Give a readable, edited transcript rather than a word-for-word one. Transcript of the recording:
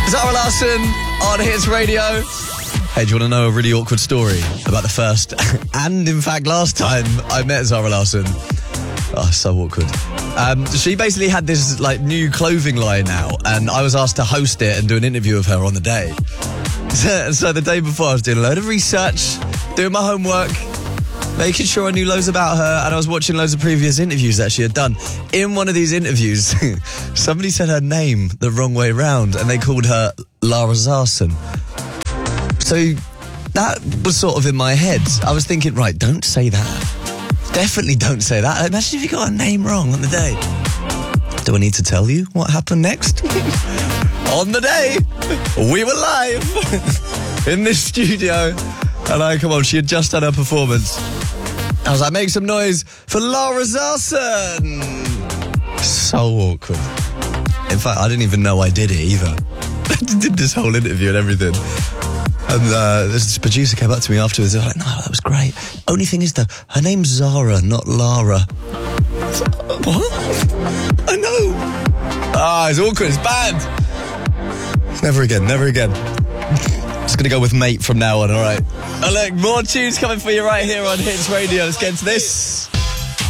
Zara Larsson on Hits Radio. Hey, do you want to know a really awkward story about the first and, in fact, last time I met Zara Larsson? Oh, so awkward. She basically had this new clothing line now, and I was asked to host it and do an interview of her on the day. So the day before, I was doing a load of research, doing my homework, making sure I knew loads about her, and I was watching loads of previous interviews that she had done. In one of these interviews, somebody said her name the wrong way round, and they called her Lara Zarson. So that was sort of in my head. I was thinking, right, don't say that. Definitely don't say that. Imagine if you got her name wrong on the day. Do I need to tell you what happened next? On the day, we were live in this studio. And come on, she had just done her performance. I was like, make some noise for Lara Zarson. So awkward. In fact, I didn't even know I did it either. I did this whole interview and everything. And this producer came up to me afterwards. They were like, no, that was great. Only thing is, though, her name's Zara, not Lara. What? I know. It's awkward. It's bad. Never again. Never again. Just going to go with mate from now on, all right? Look, more tunes coming for you right here on Hits Radio. Let's get into this.